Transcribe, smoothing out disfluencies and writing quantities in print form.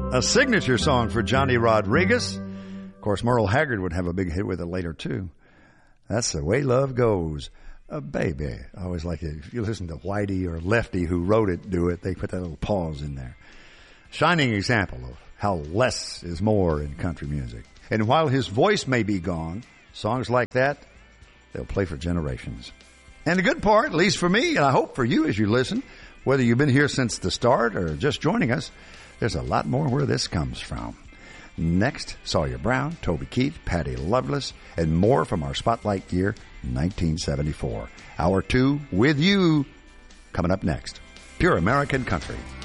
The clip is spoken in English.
A signature song for Johnny Rodriguez. Of course, Merle Haggard would have a big hit with it later, too. That's the way love goes. Baby. I always like it. If you listen to Whitey or Lefty, who wrote it, do it, they put that little pause in there. Shining example of how less is more in country music. And while his voice may be gone, songs like that, they'll play for generations. And the good part, at least for me, and I hope for you as you listen, whether you've been here since the start or just joining us, there's a lot more where this comes from. Next, Sawyer Brown, Toby Keith, Patty Loveless, and more from our Spotlight year, 1974. Hour 2 with you, coming up next. Pure American Country.